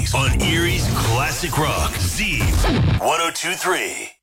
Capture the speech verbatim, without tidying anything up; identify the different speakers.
Speaker 1: on Erie's Classic Rock Z one oh two three.